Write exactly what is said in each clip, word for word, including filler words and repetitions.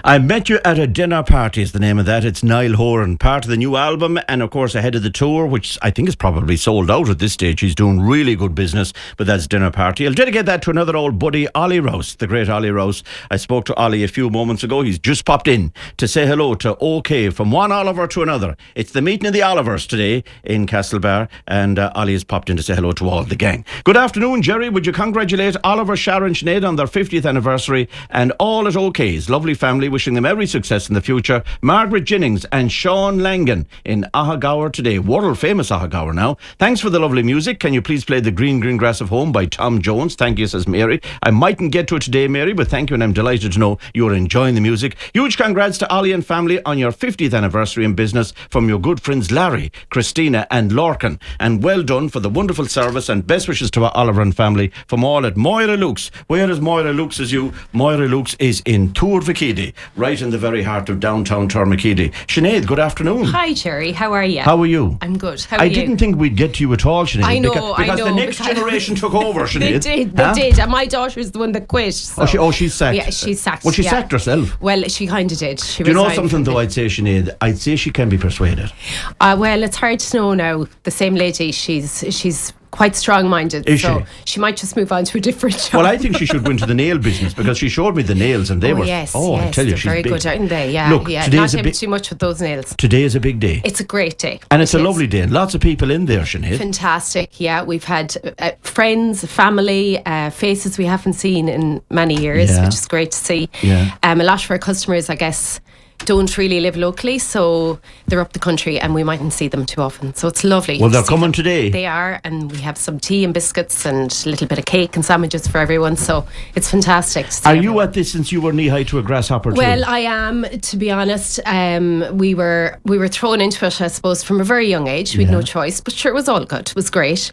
I Met You at a Dinner Party is the name of that. It's Niall Horan, part of the new album, and of course ahead of the tour, which I think is probably sold out at this stage. He's doing really good business, but that's Dinner Party. I'll dedicate that to another old buddy, Ollie Rouse, the great Ollie Rouse. I spoke to Ollie a few moments ago. He's just popped in to say hello to OK, from one Oliver to another. It's the meeting of the Olivers today in Castlebar, and uh, Ollie has popped in to say hello to all the gang. Good afternoon, Jerry. Would you congratulate Oliver, Sharon, Sinead on their fiftieth anniversary and all at OK's lovely family, wishing them every success in the future. Margaret Jennings and Sean Langan in Ahagower today, world famous Ahagower now. Thanks for the lovely music. Can you please play The Green Green Grass of Home by Tom Jones? Thank you, says Mary. I mightn't get to it today, Mary, but thank you, and I'm delighted to know you're enjoying the music. Huge congrats to Ollie and family on your fiftieth anniversary in business from your good friends Larry, Christina and Lorcan, and well done for the wonderful service, and best wishes to Oliver and family from all at Moira Luke's. Where is Moira Luke's as you? Moira Luke's is in Tourvakidi, right in the very heart of downtown Tourvakidi. Sinead, good afternoon. Hi, Jerry. How are you? How are you? I'm good. How are I you? didn't think we'd get to you at all, Sinead. I know, because, because I know. the next because generation took over, Sinead. They did, they huh? did. And my daughter's the one that quit. So. Oh, she, oh, she's sacked. Yeah, she's sacked. Well, she yeah. sacked herself. Well, she kind of did. She Do you know resigned something, from though, the- I'd say, Sinead? I'd say she can be persuaded. Uh, well, it's hard to know now. The same lady, she's she's quite strong-minded. Is so she? she might just move on to a different job. Well, I think she should go into the nail business, because she showed me the nails and they oh, were... yes, oh, yes, I tell you, they're she's very big. good, aren't they? Yeah, Look, yeah. today's Not a him big- too much with those nails. Today is a big day. It's a great day. And it's It a is. lovely day. And lots of people in there, Sinead. Fantastic, yeah. We've had uh, friends, family, uh, faces we haven't seen in many years, Yeah. which is great to see. Yeah. Um, a lot of our customers, I guess, don't really live locally, so they're up the country and we mightn't see them too often. So it's lovely. Well, to they're see coming them. today. They are, and we have some tea and biscuits and a little bit of cake and sandwiches for everyone. So it's fantastic to see Are you everyone. at this since you were knee-high to a grasshopper too? Well, I am, to be honest. Um, we were we were thrown into it, I suppose, from a very young age. We had Yeah. no choice, but sure, it was all good. It was great.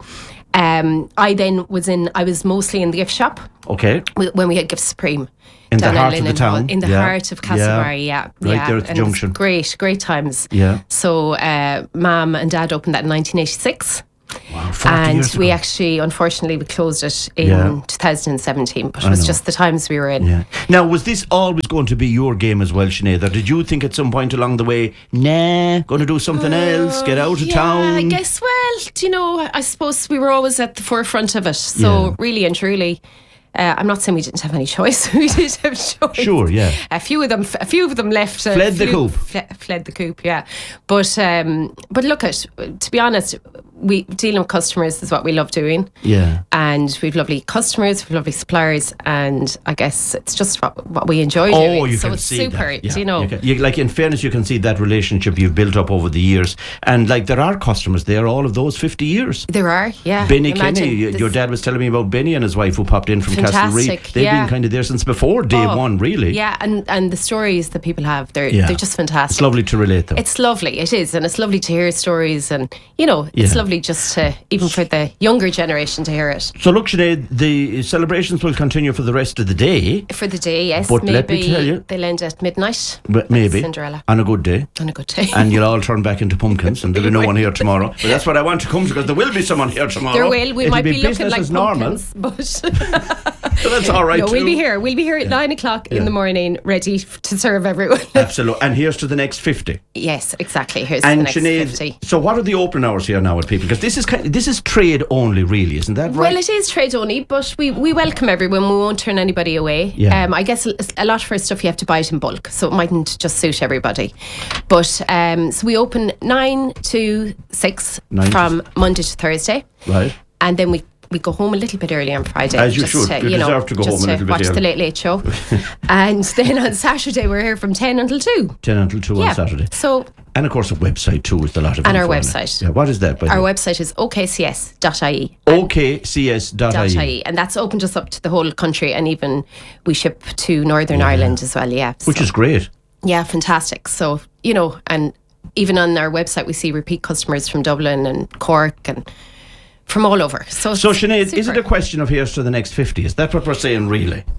Um, I then was in. I was mostly in the gift shop Okay. w- when we had Gift Supreme. In the down at heart of the Linen Hall, town. in the Yeah. heart of Castlebar, yeah, Right yeah. there at the And it was junction. Great, great times. Yeah. So, uh, Mum and Dad opened that in nineteen eighty-six. Wow, forty And years we ago. actually, unfortunately, we closed it in Yeah. two thousand seventeen. But I it was know. just the times we were in. Yeah. Now, was this always going to be your game as well, Sinead? Or did you think at some point along the way, nah, going to do something else, get out of yeah, town? I guess, well, do you know, I suppose we were always at the forefront of it. So, Yeah. really and truly, uh, I'm not saying we didn't have any choice. We did have choice. Sure, yeah. A few of them, a few of them left. Uh, Fled the flew- coop. fle- fled the coop, yeah. But um, but look at, to be honest, we dealing with customers is what we love doing. Yeah. And we've lovely customers, we've lovely suppliers, and I guess it's just what, what we enjoy Oh, doing. you so can it's see super, that. Yeah. do you know. You can- you- like, in fairness, you can see that relationship you've built up over the years. And, like, there are customers there all of those fifty years. There are, yeah. Benny Imagine Kenny, y- this- your dad was telling me about Benny and his wife who popped in from Castlereagh. Fantastic, They've yeah. been kind of there since before day Oh, one, really. Yeah, and, and the stories that people have, they're Yeah. they're just fantastic. It's lovely to relate them. It's lovely, it is, and it's lovely to hear stories, and you know, it's Yeah. lovely just to, even for the younger generation, to hear it. So look, Sinead, the celebrations will continue for the rest of the day. For the day, yes, But maybe let me tell you- they'll end at midnight. But maybe. Cinderella. On a good day. On a good day. And you'll all turn back into pumpkins, and there'll be no one here tomorrow. But that's what I want to come to, because there will be someone here tomorrow. there will, we It'll might be, looking business like as normal. pumpkins, but So that's all right no, too. we'll be here. We'll be here at nine o'clock Yeah. in the morning, ready f- to serve everyone. Absolutely. And here's to the next fifty. Yes, exactly. Here's And the next Sinead, fifty. so what are the open hours here now with people? Because this is kind of, this is trade only, really, isn't that right? Well, it is trade only, but we, we welcome everyone. We won't turn anybody away. Yeah. Um, I guess a a lot of our stuff you have to buy it in bulk, so it mightn't just suit everybody. But um, so we open nine to six Nine to from Monday to Thursday, Right. and then we. We go home a little bit early on Friday. As you just should. To, You you know, deserve to go just home a to little bit watch early. the Late Late Show. And then on Saturday we're here from ten until two. ten until two Yeah. on Saturday. So And of course a website too is a lot of And our info on it. website. Yeah, what is that, by the our way? website is o k c s dot i e. O K C S dot I E. And that's opened us up to the whole country, and even we ship to Northern Ireland as well, yeah. Which So- is great. Yeah, fantastic. So, you know, and even on our website we see repeat customers from Dublin and Cork and from all over. So, So it's Sinead, is it super. a question of here's to the next fifty? Is that what we're saying really?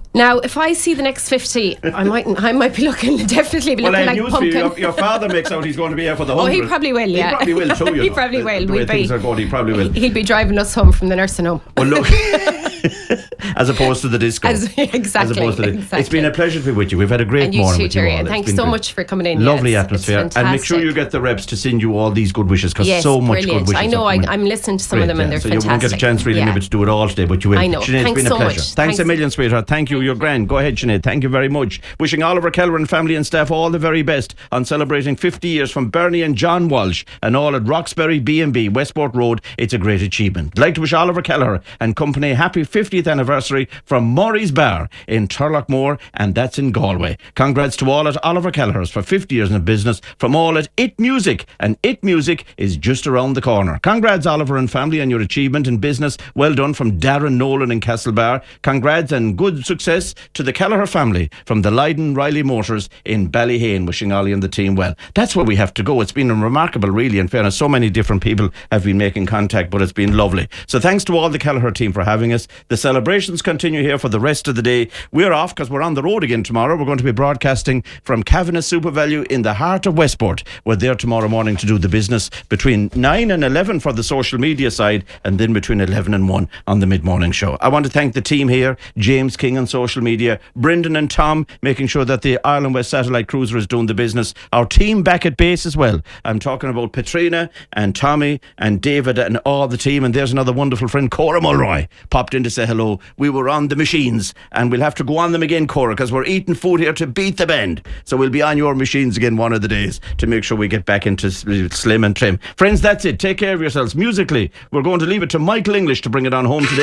Now, if I see the next fifty, I might I might be looking, definitely be Well, I looking have like news for you. pumpkin. Your, your father makes out he's going to be here for the Oh, hundred. he probably will, yeah. He probably will too, you He know. probably The- will. The We'll way be- things are going, he probably will. He'll be driving us home from the nursing home. Well, look, as opposed to the disco. As- exactly, As opposed to the, exactly. It's been a pleasure to be with you. We've had a great And you morning too, with Jerry. you all. And It's thanks been so great. much for coming in. Lovely Yes, atmosphere. it's And make sure you fantastic. get the reps to send you all these good wishes because Yes, so much brilliant. good wishes. I know, are I, coming. I'm listening to some Great, of them and yeah. they're so fantastic. you won't get a chance really Yeah. maybe to do it all today, but you will. I know. Sinead, it's Thanks been a so pleasure. much. Thanks, Thanks. a million, sweetheart. Thank you. You're grand. Go ahead, Sinead. Thank you very much. Wishing Oliver Keller and family and staff all the very best on celebrating fifty years from Bernie and John Walsh and all at Roxbury B and B, Westport Road. It's a great achievement. I'd like to wish Oliver Keller and company a happy fiftieth anniversary from Maury's Bar in Turlockmore, and that's in Galway. Congrats to all at Oliver Keller's for fifty years in business from all at It Music, and It Music is just around the corner. Congrats, Oliver and family, on your achievement in business. Well done from Darren Nolan in Castlebar. Congrats and good success to the Kelleher family from the Leiden Riley Motors in Ballyhane. Wishing Ollie and the team well. That's where we have to go. It's been remarkable, really, in fairness. So many different people have been making contact, but it's been lovely. So thanks to all the Kelleher team for having us. The celebrations continue here for the rest of the day. We're off because we're on the road again tomorrow. We're going to be broadcasting from Cavanagh Super Value in the heart of Westport. We're there tomorrow morning to do the business between nine and eleven for the social media side, and then between eleven and one on the mid-morning show. I want to thank the team here, James King on social media, Brendan and Tom making sure that the Ireland West Satellite Cruiser is doing the business. Our team back at base as well. I'm talking about Petrina and Tommy and David and all the team. And there's another wonderful friend, Cora Mulroy, popped in to say hello. We were on the machines and we'll have to go on them again, Cora, because we're eating food here to beat the band. So we'll be on your machines again one of the days to make sure we get back into s- slim and trim. Friends, that's it. Take care of yourselves. Musically, we're going to leave it to Michael English to bring it on home today.